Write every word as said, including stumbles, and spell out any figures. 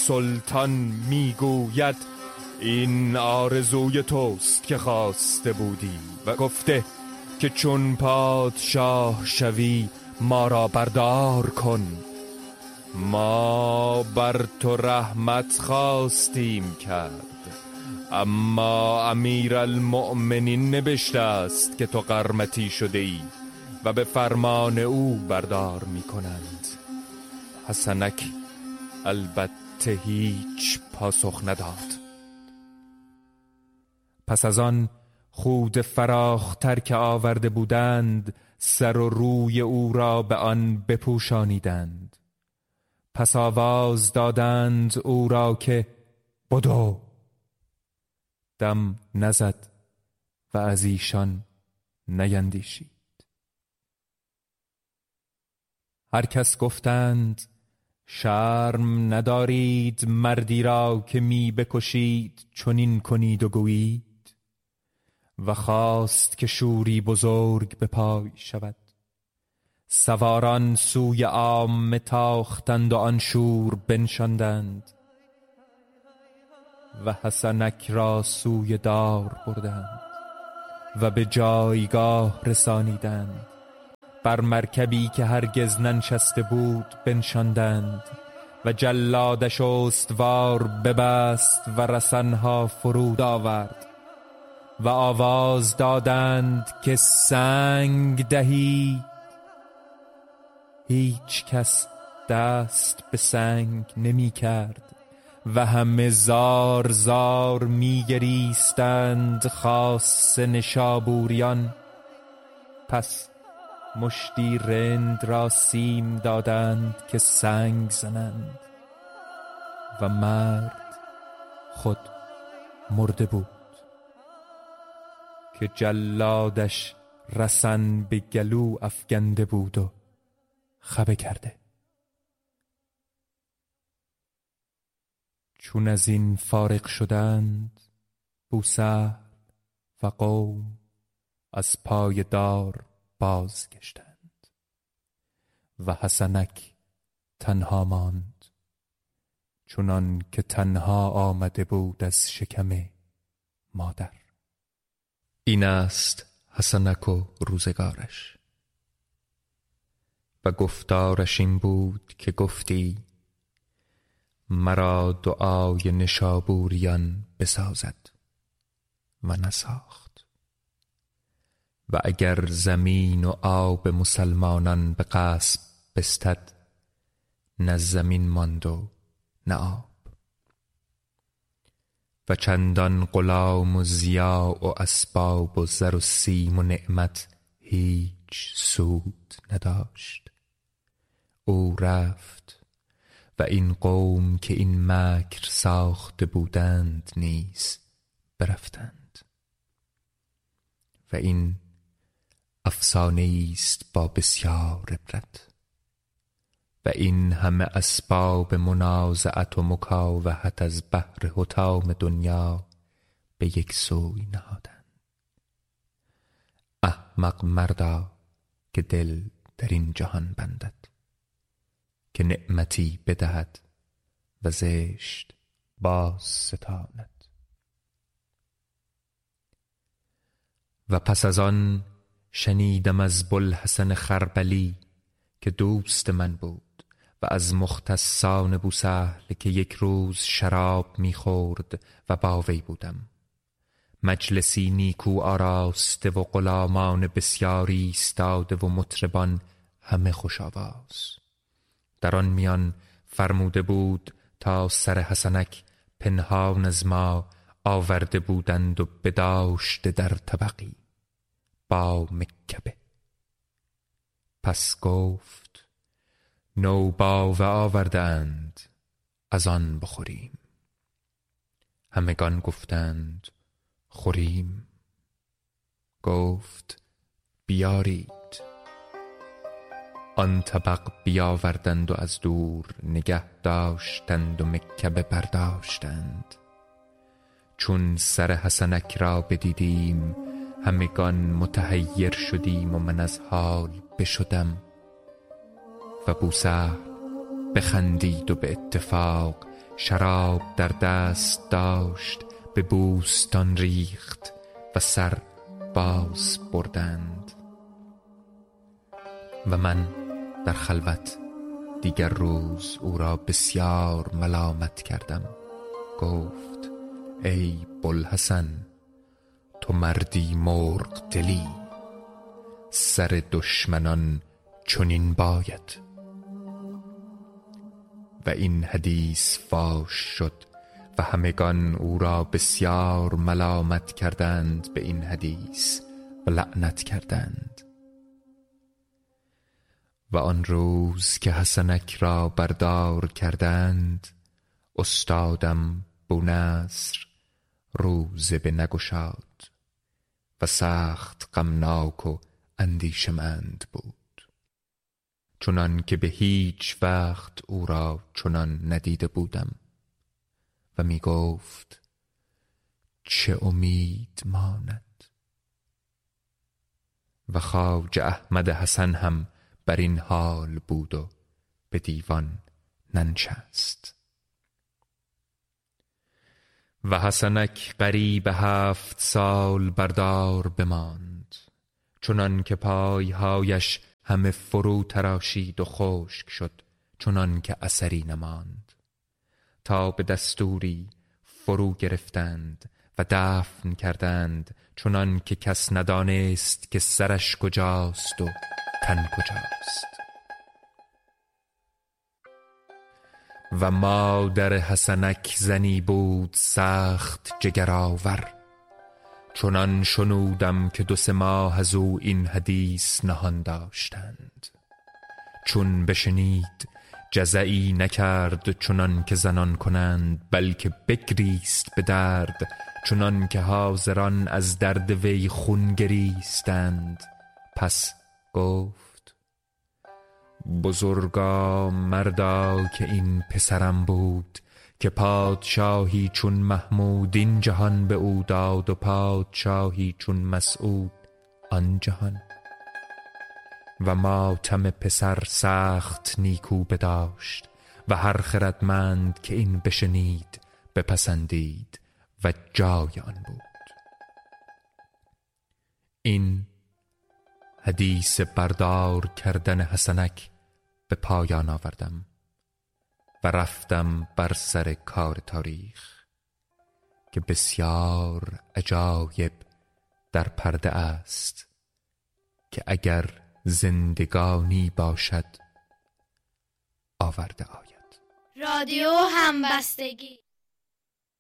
سلطان میگوید این آرزوی توست که خواسته بودی و گفته که چون پادشاه شوی ما را بردار کن. ما بر تو رحمت خواستیم کرد، اما امیر المؤمنین نبشته است که تو قرمطی شده ای و به فرمان او بردار می کنند. حسنک البته هیچ پاسخ نداد. پس از آن خود فراختر که آورده بودند سر و روی او را به آن بپوشانیدند. پس آواز دادند او را که بدو. دم نزد و از ایشان نیندیشید. هر کس گفتند شرم ندارید مردی را که می بکشید چنین کنید و گویید، و خواست که شوری بزرگ به پای شود. سواران سوی عامه تاختند و آن شور بنشاندند و حسنک را سوی دار بردند و به جایگاه رسانیدند. بر مرکبی که هرگز ننشسته بود بنشاندند و جلادش استوار ببست و رسنها فرود آورد و آواز دادند که سنگ دهی. هیچ کس دست به سنگ نمی کرد و همه زار زار می گریستند خاص نشابوریان. پس مشتی رند را سیم دادند که سنگ زنند و مرد خود مرده بود که جلادش رسن به گلو افگنده بود و خبه کرده. چون از این فارغ شدند بوسهل و قوم از پای دار بازگشتند و حسنک تنها ماند، چنان که تنها آمده بود از شکم مادر. این است حسنک و روزگارش. و گفتارش این بود که گفتی مرا دعای نشابوریان بسازد و نساخت. و اگر زمین و آب مسلمانان به غصب بستد، نه زمین ماند و نه آب. و چندان غلام و ضیاع و اسباب و زر و سیم و نعمت هیچ سود نداشت. او رفت و این قوم که این مکر ساخته بودند نیز برفتند. و این افسانه است با بسیار عبرت. و این همه اسباب منازعت و مکاوحت از بحر حطام دنیا به یک سوی نهادند. احمق مردا که دل در این جهان بندد، که نعمتی بدهد و زشت باز ستاند. و پس از آن شنیدم از بوالحسن خربلی که دوست من بود و از مختصان بوسهل که یک روز شراب می‌خورد و با وی بودم. مجلسی نیکو آراسته و غلامان بسیاری ایستاده و مطربان همه خوش آواز. در آن میان فرموده بود تا سر حسنک پنهان از ما آورده بودند و بداشته در طبقی با مکبه. پس گفت نوباوه آورده اند، از آن بخوریم. همگان گفتند خوریم. گفت بیارید. آن طبق بیاوردند و از دور نگه داشتند و مکبه برداشتند. چون سر حسنک را بدیدیم همگان متحیر شدیم و من از حال بشدم. و بوسهل بخندید و به اتفاق شراب در دست داشت به بوستان ریخت و سر باز بردند. و من در خلوت دیگر روز او را بسیار ملامت کردم. گفت ای بوالحسن، تو مردی مرغ دلی، سر دشمنان چنین باید. و این حدیث فاش شد و همگان او را بسیار ملامت کردند به این حدیث و لعنت کردند. و آن روز که حسنک را بردار کردند، استادم بونصر روزه به نگشاد و سخت غمناک و اندیشمند بود، چنان که به هیچ وقت او را چنان ندیده بودم. و می گفت چه امید ماند. و خواجه احمد حسن هم بر این حال بود و به دیوان ننشست. و حسنک قریب هفت سال بردار بماند، چنان که پایهایش همه فرو تراشید و خشک شد، چنان که اثری نماند، تا به دستوری فرو گرفتند و دفن کردند، چنان که کس ندانست که سرش کجاست و تن کجاست. و مادر حسنک زنی بود سخت جگرآور، چنان شنودم که دو سه ماه از او این حدیث نهان داشتند. چون بشنید جزعی نکرد چنان که زنان کنند، بلکه بگریست به درد، چنان که حاضران از درد وی خون گریستند. پس گفت بزرگا مردا که این پسرم بود، که پادشاهی چون محمود این جهان به او داد و پادشاهی چون مسعود آن جهان. و ماتم پسر سخت نیکو بداشت و هر خردمند که این بشنید بپسندید و جای آن بود. این حدیث بردار کردن حسنک به پایان آوردم و رفتم بر سر کار تاریخ که بسیار عجایب در پرده است، که اگر زندگانی باشد آورده آید. رادیو همبستگی.